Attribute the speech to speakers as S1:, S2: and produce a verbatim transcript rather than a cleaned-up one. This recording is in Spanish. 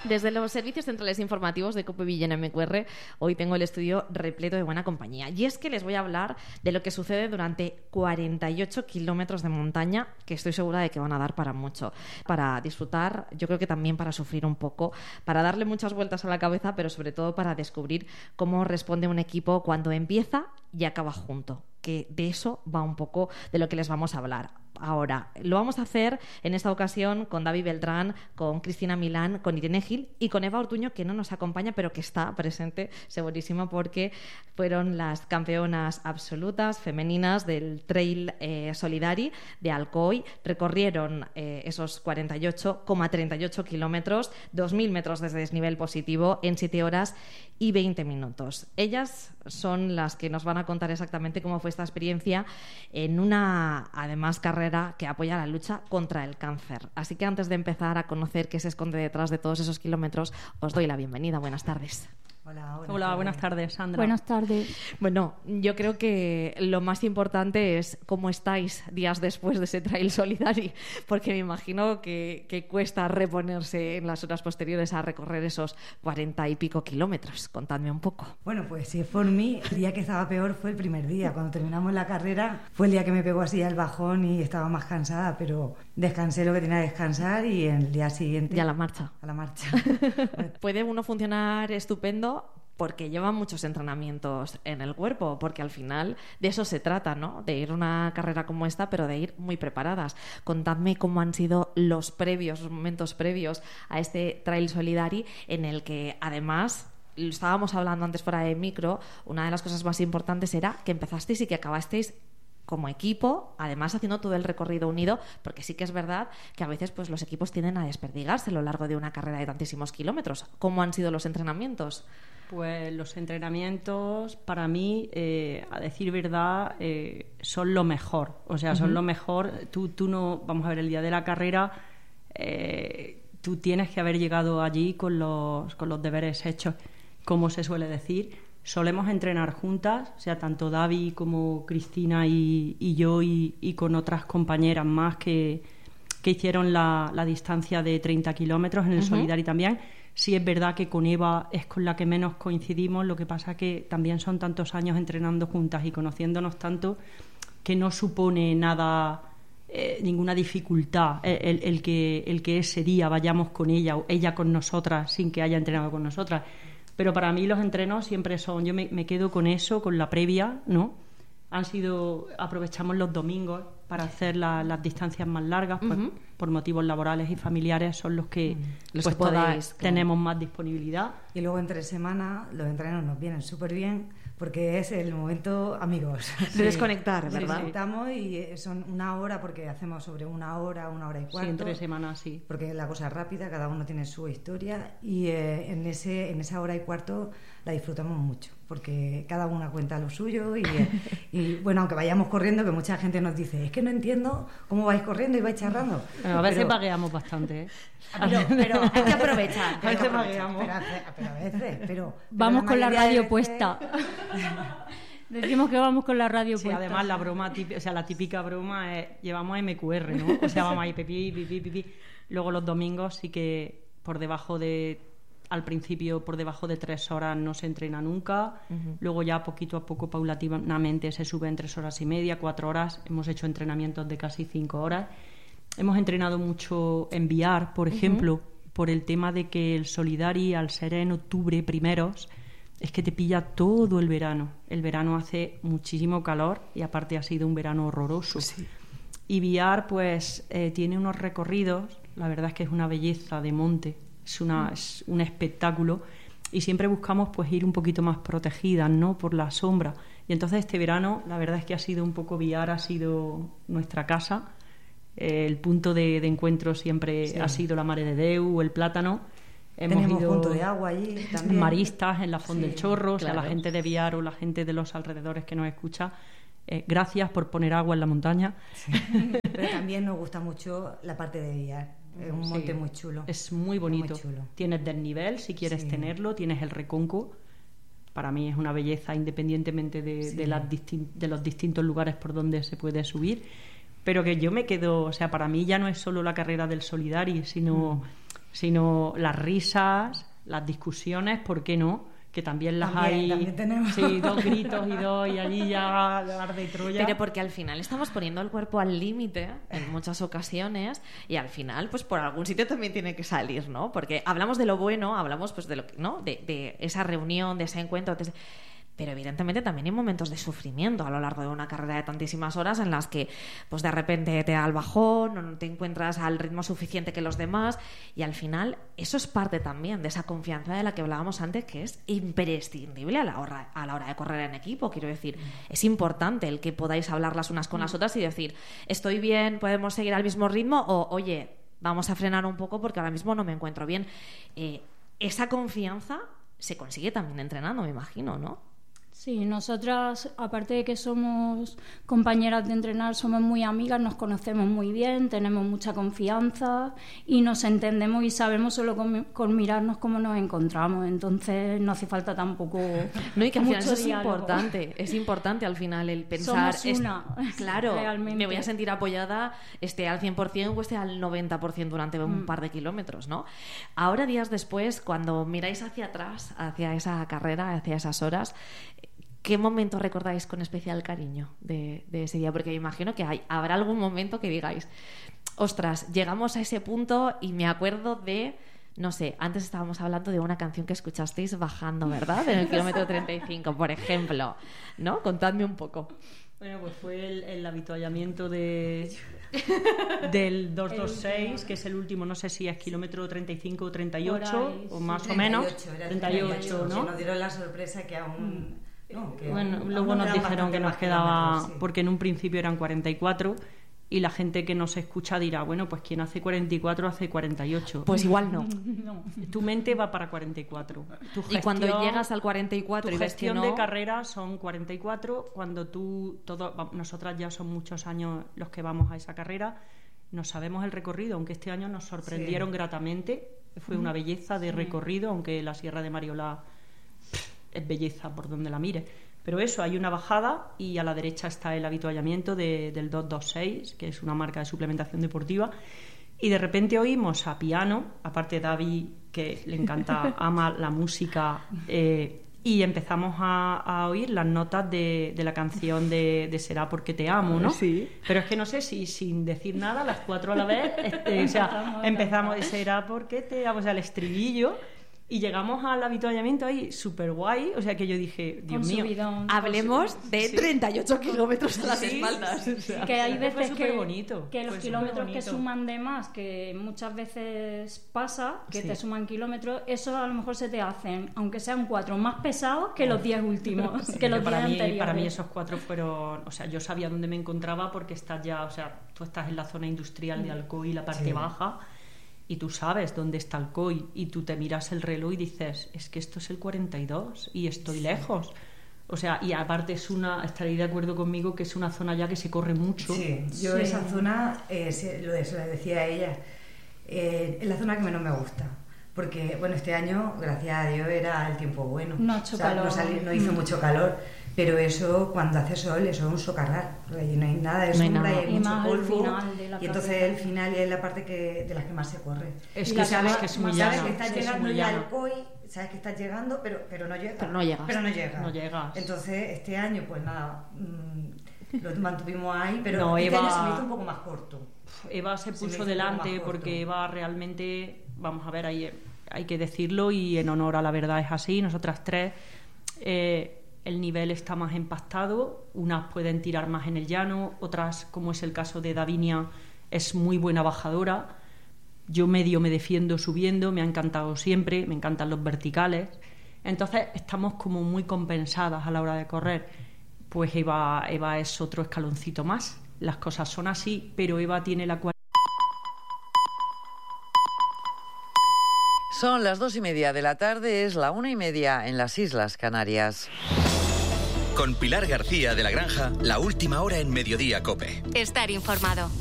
S1: Desde los servicios centrales informativos de COPE Villena M Q R, hoy tengo el estudio repleto de buena compañía. Y es que les voy a hablar de lo que sucede durante cuarenta y ocho kilómetros de montaña, que estoy segura de que van a dar para mucho. Para disfrutar, yo creo que también para sufrir un poco, para darle muchas vueltas a la cabeza, pero sobre todo para descubrir cómo responde un equipo cuando empieza y acaba junto. Que de eso va un poco de lo que les vamos a hablar ahora. Lo vamos a hacer en esta ocasión con David Beltrán, con Cristina Milán, con Irene Gil y con Eva Ortuño, que no nos acompaña pero que está presente segurísimo porque fueron las campeonas absolutas femeninas del Trail eh, Solidari de Alcoy. Recorrieron eh, esos cuarenta y ocho coma treinta y ocho kilómetros, dos mil metros de desnivel positivo en siete horas y veinte minutos. Ellas son las que nos van a contar exactamente cómo fue esta experiencia en una, además, carrera que apoya la lucha contra el cáncer. Así que antes de empezar a conocer qué se esconde detrás de todos esos kilómetros, os doy la bienvenida. Buenas tardes.
S2: Hola, buenas,
S3: Hola,
S2: tardes.
S3: buenas tardes, Sandra.
S4: Buenas tardes.
S1: Bueno, yo creo que lo más importante es cómo estáis días después de ese Trail Solidari, porque me imagino que, que cuesta reponerse en las horas posteriores a recorrer esos cuarenta y pico kilómetros. Contadme un poco.
S2: Bueno, pues si es por mí, el día que estaba peor fue el primer día. Cuando terminamos la carrera fue el día que me pegó así el bajón y estaba más cansada, pero descansé lo que tenía que descansar y el día siguiente...
S1: Ya a la marcha.
S2: A la marcha.
S1: Puede uno funcionar estupendo porque lleva muchos entrenamientos en el cuerpo, porque al final de eso se trata, ¿no? De ir a una carrera como esta, pero de ir muy preparadas. Contadme cómo han sido los previos, los momentos previos a este Trail Solidari, en el que además, lo estábamos hablando antes fuera de micro, una de las cosas más importantes era que empezasteis y que acabasteis como equipo, además haciendo todo el recorrido unido, porque sí que es verdad que a veces pues los equipos tienden a desperdigarse a lo largo de una carrera de tantísimos kilómetros. ¿Cómo han sido los entrenamientos?
S3: Pues los entrenamientos, para mí, eh, a decir verdad, eh, son lo mejor. O sea, son uh-huh. lo mejor. Tú, tú no, vamos a ver, el día de la carrera, eh, tú tienes que haber llegado allí con los, con los deberes hechos, como se suele decir. Solemos entrenar juntas, o sea, tanto Davi como Cristina y, y yo y, y con otras compañeras más que, que hicieron la, la distancia de treinta kilómetros en el uh-huh. Solidari también. Sí es verdad que con Eva es con la que menos coincidimos, lo que pasa que también son tantos años entrenando juntas y conociéndonos tanto que no supone nada, eh, ninguna dificultad el, el, el, que, el que ese día vayamos con ella o ella con nosotras sin que haya entrenado con nosotras. Pero para mí los entrenos siempre son, yo me, me quedo con eso, con la previa, ¿no? Han sido, aprovechamos los domingos para hacer la, las distancias más largas, pues, uh-huh. por motivos laborales y familiares son los que, uh-huh. los pues, que todas podéis, tenemos claro. más disponibilidad.
S2: Y luego entre semana los entrenos nos vienen súper bien porque es el momento amigos.
S1: De sí. desconectar, ¿verdad?
S2: Desconectamos y son una hora porque hacemos sobre una hora, una hora y cuarto.
S3: Sí, entre semanas, sí.
S2: Porque la cosa es rápida, cada uno tiene su historia y eh, en, ese, en esa hora y cuarto la disfrutamos mucho porque cada una cuenta lo suyo y, y bueno, aunque vayamos corriendo, que mucha gente nos dice, es que no entiendo cómo vais corriendo y vais charlando.
S3: Bueno, a veces pero, vagueamos bastante, ¿eh?
S2: Pero, pero hay que aprovechar.
S3: A veces vagueamos.
S2: Pero, pero a veces, pero...
S4: Vamos
S2: pero
S4: con la radio
S2: veces...
S4: puesta. Decimos que vamos con la radio
S3: sí,
S4: puesta.
S3: Además la broma típica, o sea, la típica broma es llevamos M Q R, ¿no? O sea, vamos ahí pipí, pipí, pipí. Luego los domingos sí que por debajo de al principio por debajo de tres horas no se entrena nunca, uh-huh. luego ya poquito a poco paulatinamente se sube en tres horas y media, cuatro horas, hemos hecho entrenamientos de casi cinco horas, hemos entrenado mucho en V R, por ejemplo, uh-huh. por el tema de que el Solidari al ser en octubre primeros es que te pilla todo el verano, el verano hace muchísimo calor y aparte ha sido un verano horroroso. Sí. Y V R pues eh, tiene unos recorridos, la verdad es que es una belleza de monte. Es, una, es un espectáculo y siempre buscamos pues ir un poquito más protegidas, ¿no? Por la sombra. Y entonces este verano la verdad es que ha sido un poco V R, ha sido nuestra casa, eh, el punto de, de encuentro siempre sí. ha sido la Mare de Déu, el Plátano. Hemos
S2: Tenemos
S3: ido
S2: punto de agua allí también.
S3: Maristas en la Font sí, del Chorro, claro. O sea, la gente de V R o la gente de los alrededores que nos escucha, eh, gracias por poner agua en la montaña.
S2: Sí. Pero también nos gusta mucho la parte de V R. Es un monte sí, muy chulo.
S3: Es muy bonito.
S2: Muy chulo.
S3: Tienes desnivel, si quieres sí. tenerlo, tienes el Reconco. Para mí es una belleza independientemente de, sí. de, las distin- de los distintos lugares por donde se puede subir. Pero que yo me quedo, o sea, para mí ya no es solo la carrera del Solidari, sino mm. sino las risas, las discusiones, ¿por qué no? Que también las
S2: también,
S3: hay.
S2: También tenemos.
S3: Sí, dos gritos y dos, y allí ya arde Troya.
S1: Pero porque al final estamos poniendo el cuerpo al límite en muchas ocasiones y al final, pues por algún sitio también tiene que salir, ¿no? Porque hablamos de lo bueno, hablamos pues de lo que, ¿no? De, de esa reunión, de ese encuentro, de ese... pero evidentemente también hay momentos de sufrimiento a lo largo de una carrera de tantísimas horas en las que pues de repente te da el bajón o no te encuentras al ritmo suficiente que los demás, y al final eso es parte también de esa confianza de la que hablábamos antes, que es imprescindible a la hora, a la hora de correr en equipo. Quiero decir, es importante el que podáis hablar las unas con las otras y decir, estoy bien, podemos seguir al mismo ritmo, o oye, vamos a frenar un poco porque ahora mismo no me encuentro bien. Eh, esa confianza se consigue también entrenando, me imagino, ¿no?
S4: Sí, nosotras, aparte de que somos compañeras de entrenar, somos muy amigas, nos conocemos muy bien, tenemos mucha confianza y nos entendemos y sabemos solo con, con mirarnos cómo nos encontramos. Entonces no hace falta tampoco
S1: no, y que al final
S4: mucho
S1: eso es
S4: diálogo.
S1: importante, es importante al final el pensar...
S4: Somos una,
S1: es, claro,
S4: realmente.
S1: Me voy a sentir apoyada, esté al cien por ciento o esté al noventa por ciento durante un
S4: Mm.
S1: par de kilómetros, ¿no? Ahora, días después, cuando miráis hacia atrás, hacia esa carrera, hacia esas horas... ¿qué momento recordáis con especial cariño de, de ese día? Porque me imagino que hay, habrá algún momento que digáis, ostras, llegamos a ese punto y me acuerdo de, no sé, antes estábamos hablando de una canción que escuchasteis bajando, ¿verdad? En el kilómetro treinta y cinco, por ejemplo, ¿no? Contadme un poco.
S3: Bueno, pues fue el, el habituallamiento de, del doscientos veintiséis, que es el último, no sé si es kilómetro treinta y cinco o treinta y ocho,
S4: Ahí,
S3: o
S4: sí.
S3: más
S2: treinta y
S3: o menos.
S2: ocho, era
S3: treinta y ocho,
S2: Sí,
S3: ¿no?
S2: nos dieron la sorpresa que aún... No, que
S3: Bueno,
S2: aún-
S3: luego
S2: aún
S3: nos
S2: quedaban
S3: dijeron
S2: bastante
S3: que nos
S2: más
S3: quedaba,
S2: kilómetros, sí.
S3: porque en un principio eran cuarenta y cuatro, y la gente que nos escucha dirá, bueno, pues quien hace cuarenta y cuatro hace cuarenta y ocho.
S1: Pues igual no.
S4: No.
S3: Tu mente va para cuarenta y cuatro. Tu
S1: Y cuando
S3: gestión-
S1: llegas al cuarenta y cuatro
S3: tu
S1: y ves que
S3: gestión
S1: no...
S3: de carrera son cuarenta y cuatro. Cuando tú, todo, va- nosotras ya son muchos años los que vamos a esa carrera, no sabemos el recorrido, aunque este año nos sorprendieron
S2: Sí.
S3: gratamente. Fue una belleza de recorrido, aunque la Sierra de Mariola pff, es belleza por donde la mire. Pero eso, hay una bajada y a la derecha está el habituallamiento de, del doscientos veintiséis, que es una marca de suplementación deportiva. Y de repente oímos a piano, aparte de David, que le encanta, ama la música, eh, y empezamos a, a oír las notas de, de la canción de, de Será porque te amo, ¿no?
S1: Sí.
S3: Pero es que no sé si sin decir nada, las cuatro a la vez, este, o sea, empezamos de Será porque te amo, o sea, el estribillo. Y llegamos al habituallamiento ahí súper guay, o sea que yo dije, Dios
S4: Con
S3: mío,
S4: subidón.
S1: Hablemos de
S3: Sí.
S1: treinta y ocho kilómetros a las
S3: Sí,
S1: espaldas.
S3: sí, sí.
S4: Que hay
S3: Fue
S4: veces que,
S3: superbonito,
S4: que los
S3: fue
S4: kilómetros que
S3: superbonito.
S4: suman de más, que muchas veces pasa, que
S3: Sí.
S4: te suman kilómetros, eso a lo mejor se te hacen, aunque sean cuatro, más pesados que los diez últimos, que los
S3: para
S4: días
S3: mí,
S4: anteriores.
S3: para mí esos cuatro fueron, o sea, yo sabía dónde me encontraba porque estás ya, o sea, tú estás en la zona industrial de Alcoy, la parte
S2: Sí.
S3: baja, y tú sabes dónde está Alcoy, y tú te miras el reloj y dices, es que esto es el cuarenta y dos y estoy lejos. O sea, y aparte es una, estaréis de acuerdo conmigo que es una zona ya que se corre mucho.
S2: Sí, yo
S4: Sí.
S2: esa zona, eh, se- lo de eso le decía a ella, eh, es la zona que menos me gusta. Porque, bueno, este año, gracias a Dios, era el tiempo bueno.
S4: No ha hecho calor.
S2: No, salí- no hizo
S4: Mm.
S2: mucho calor, pero eso, cuando hace sol, eso es un socarrar. Porque allí no hay nada de
S1: No hay
S2: sombra
S1: nada.
S2: y hay
S4: Y
S2: mucho
S4: más al
S2: polvo.
S4: final de la
S2: Y entonces
S4: carrera.
S2: el final es la parte que, de las que más se corre.
S3: Es
S4: Y
S3: que
S4: la
S3: sabes
S4: zona
S3: que es muy
S4: más-
S3: llana.
S2: Sabes que estás
S3: sí, es
S2: llegando
S3: muy
S2: ya
S3: llana.
S2: al C O I, sabes que estás llegando, pero, pero no llegas.
S1: Pero no llegas.
S2: Pero no llegas.
S3: No llegas.
S2: Entonces, este año, pues nada, mm, lo mantuvimos ahí, pero
S3: No,
S2: este
S3: Eva-
S2: año se me hizo un poco más corto.
S3: Eva se
S2: Se me
S3: puso
S2: hizo un poco
S3: delante
S2: más corto.
S3: porque Eva realmente, vamos a ver, hay, hay que decirlo y en honor a la verdad es así, nosotras tres, eh, el nivel está más empastado, unas pueden tirar más en el llano, otras, como es el caso de Davinia, es muy buena bajadora, yo medio me defiendo subiendo, me ha encantado siempre, me encantan los verticales, entonces estamos como muy compensadas a la hora de correr. Pues Eva, Eva es otro escaloncito más. Las cosas son así, pero Eva tiene la cualidad.
S5: Son las dos y media de la tarde, es la una y media en las Islas Canarias.
S6: Con Pilar García de la Granja, la última hora en Mediodía COPE.
S7: Estar informado.